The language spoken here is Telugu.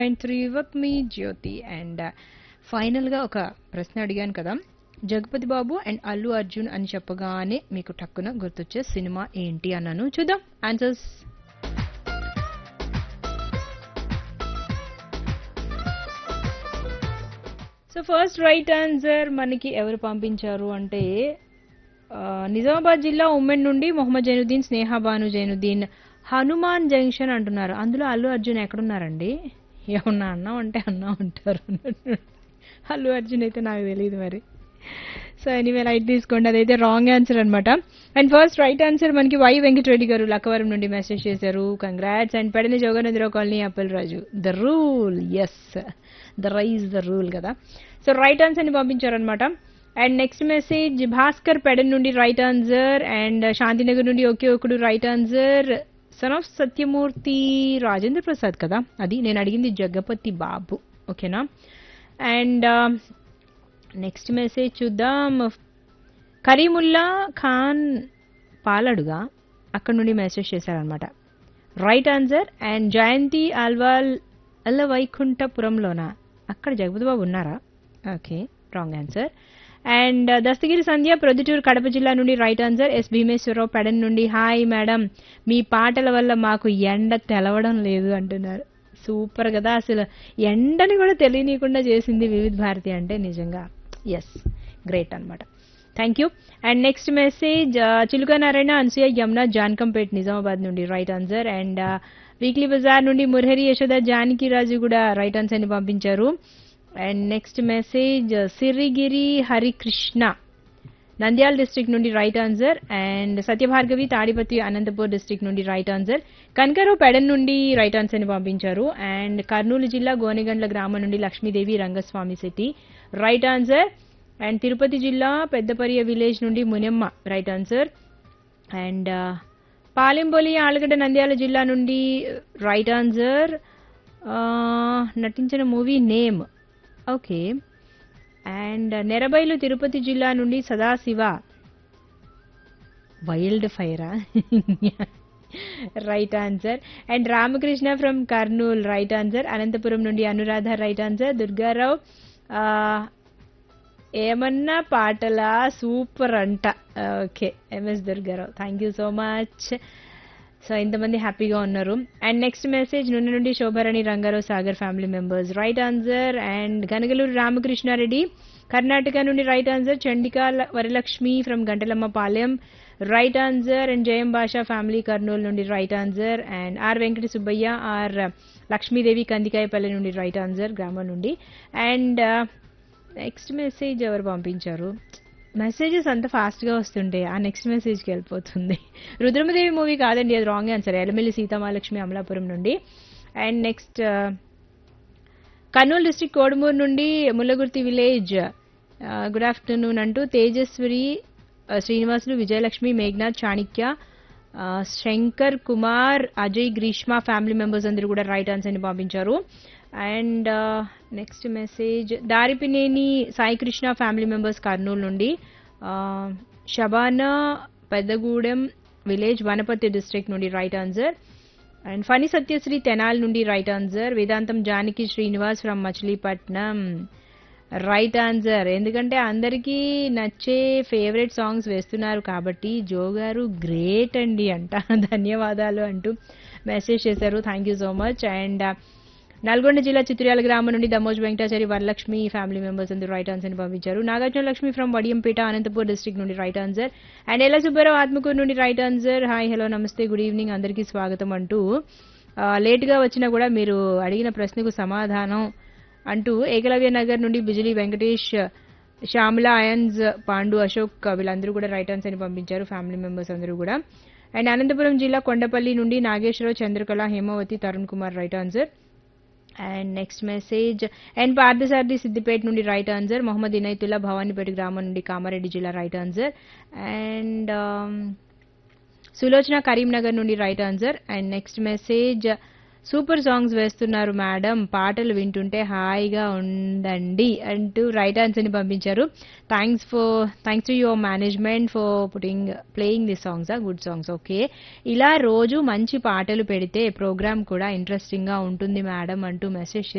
Three with me Jyothi and final గా ఒక ప్రశ్న అడిగాను కదా. జగపతి బాబు అండ్ అల్లు అర్జున్ అని చెప్పగానే మీకు టక్కున గుర్తొచ్చే సినిమా ఏంటి అన్నాను. చూద్దాం answers. So first right answer మనకి ఎవరు పంపించారు అంటే నిజామాబాద్ జిల్లా ఉమ్మెన్ నుండి మొహమ్మద్ జైనుద్దీన్, స్నేహ బాను జైనుద్దీన్, హనుమాన్ జంక్షన్ అంటున్నారు. అందులో అల్లు అర్జున్ ఎక్కడున్నారండి? ఏమన్నా అన్నా అంటే అన్నా ఉంటారు. అల్లు అర్జున్ అయితే నాకు తెలియదు మరి. సో ఎనీవే లైట్ తీసుకోండి, అదైతే రాంగ్ ఆన్సర్ అనమాట. అండ్ ఫస్ట్ రైట్ ఆన్సర్ మనకి వై వెంకటరెడ్డి గారు లక్కవరం నుండి మెసేజ్ చేశారు. Congrats. And పెడని Joganendra Rao colony Appal Raju, the rule, yes the rise the rule కదా. సో రైట్ ఆన్సర్ ని పంపించారనమాట. And next message Bhaskar Pedana నుండి రైట్ ఆన్సర్. అండ్ శాంతినగర్ నుండి ఒకే ఒకడు right answer. Son of Satyamurthy Rajendra Prasad కదా, అది నేను అడిగింది జగపతి బాబు. ఓకేనా. అండ్ నెక్స్ట్ మెసేజ్ చూద్దాం. కరీముల్లా ఖాన్ పాలడుగా అక్కడ నుండి మెసేజ్ చేశారనమాట. Right answer. అండ్ జయంతి అల్వాల్ అల్ల వైకుంఠపురంలోనా, అక్కడ జగపతి బాబు ఉన్నారా? Okay, wrong answer. And Dastagiri సంధ్య ప్రొద్దుటూరు కడప జిల్లా నుండి right answer. Yes Bhimeswara Rao Pedana నుండి హాయ్ మేడం, మీ పాటల వల్ల మాకు ఎండ తెలవడం లేదు అంటున్నారు. సూపర్ కదా, అసలు ఎండని కూడా తెలియనీయకుండా చేసింది వివిధ భారతి అంటే నిజంగా ఎస్ గ్రేట్ అనమాట. Thank you. And next message చిలుక నారాయణ, అనసూయ, యమున, జాన్కంపేట్ నిజామాబాద్ నుండి right answer. And weekly Bazar నుండి మురహరి యశోద జానకి రాజు కూడా రైట్ ఆన్సర్ ని పంపించారు. And next message Sirigiri Harikrishna Nandyal district నుండి right answer. And Satya Bhargavi Tadipatri Anantapur district నుండి రైట్ ఆన్సర్. కనకరావు పెడన్ నుండి రైట్ ఆన్సర్ ని పంపించారు. అండ్ కర్నూలు జిల్లా గోనెగండ్ల గ్రామం నుండి Lakshmidevi Rangaswamy Shetty right answer. And Tirupati జిల్లా పెద్దపరియ విలేజ్ నుండి Muniyamma right answer. And పాలెంబొలి Allagadda Nandyal జిల్లా నుండి రైట్ ఆన్సర్. నటించిన movie name okay. And Nerabailu Tirupati జిల్లా నుండి Sadashiva wild ఫైరా right answer. And Ramakrishna from Kurnool right answer. Anantapuram నుండి అనురాధ రైట్ ఆన్సర్. దుర్గారావు ఏమన్నా పాటలా సూపర్ అంట. Okay, MS Durgarao, thank you so much. So ఇంతమంది హ్యాపీగా ఉన్నారు. అండ్ నెక్స్ట్ మెసేజ్ నుండి నుండి Shobharani Rangarao Sagar family members right answer. And Ganagaluru Ramakrishna Reddy Karnataka నుండి right answer. Chandika Varalakshmi from Gantalamma Palem right answer. And జయం భాషా ఫ్యామిలీ కర్నూలు నుండి right answer. And are Venkata Subbaiah are Lakshmidevi Kandikayapalli నుండి రైట్ ఆన్సర్ గ్రామం నుండి. అండ్ నెక్స్ట్ మెసేజ్ ఎవరు పంపించారు? మెసేజెస్ అంత ఫాస్ట్గా వస్తుంటే ఆ నెక్స్ట్ మెసేజ్కి వెళ్ళిపోతుంది. రుద్రమదేవి మూవీ కాదండి, అది రాంగ్ ఆన్సర్. ఎలమెల్లి సీతామహాలక్ష్మి అమలాపురం నుండి. And next Kurnool district Kodumur నుండి ముల్లగుర్తి విలేజ్ గుడ్ ఆఫ్టర్నూన్ అంటూ తేజస్వరి శ్రీనివాసులు, విజయలక్ష్మి, మేఘనాథ్, చాణిక్య, శంకర్ కుమార్, అజయ్, గ్రీష్మ ఫ్యామిలీ మెంబర్స్ అందరూ కూడా రైట్ ఆన్సర్ని పంపించారు. And next message Daripineni Saikrishna family members Kurnool నుండి. షబానా పెద్దగూడెం విలేజ్ వనపర్తి డిస్ట్రిక్ట్ నుండి right answer. And Phani Satyasri Tenali నుండి right answer. Vedantam Janaki Srinivas from Machilipatnam right answer. ఎందుకంటే అందరికీ నచ్చే ఫేవరెట్ సాంగ్స్ వేస్తున్నారు కాబట్టి జో గారు గ్రేట్ అండి అంట, ధన్యవాదాలు అంటూ మెసేజ్ చేశారు. Thank you so much. And Nalgonda జిల్లా చిత్ర్యాల గ్రామం నుండి దమోజ్ వెంకటాచారి వరలక్ష్మి ఫ్యామిలీ మెంబర్స్ అందరూ రైట్ ఆన్సర్ ని పంపించారు. నాగార్జున లక్ష్మి ఫ్రమ్ వడియంపేట అనంతపూర్ డిస్ట్రిక్ట్ నుండి రైట్ ఆన్సర్. అండ్ ఎల్ల సుబ్బారావు ఆత్మకూరు నుండి రైట్ ఆన్సర్. హాయ్ హలో నమస్తే గుడ్ ఈవినింగ్ అందరికీ స్వాగతం అంటూ లేట్గా వచ్చినా కూడా మీరు అడిగిన ప్రశ్నకు సమాధానం అంటూ ఏకలవ్య నగర్ నుండి బిజిలీ వెంకటేష్, శ్యామల, అయన్స్, పాండు, అశోక్ వీళ్ళందరూ కూడా రైట్ ఆన్సర్ ని పంపించారు ఫ్యామిలీ మెంబర్స్ అందరూ కూడా. అండ్ అనంతపురం జిల్లా కొండపల్లి నుండి Nageswararao, Chandrakala, Hemavathi, Tarun Kumar right answer. And next message and Parthasarathi Siddipet నుండి రైట్ ఆన్సర్. మొహమ్మద్ ఇనైతుల్లా భవానీపేట గ్రామం నుండి కామారెడ్డి జిల్లా right answer. And Sulochana Karimnagar నుండి right answer. And next message super songs వేస్తున్నారు మేడం, పాటలు వింటుంటే హాయిగా ఉందండి అంటూ రైట్ ఆన్సర్ ని పంపించారు. Thanks to your management for playing the songs, good songs. Okay, ఇలా రోజు మంచి పాటలు పెడితే ప్రోగ్రామ్ కూడా ఇంట్రెస్టింగ్ గా ఉంటుంది మేడం అంటూ మెసేజ్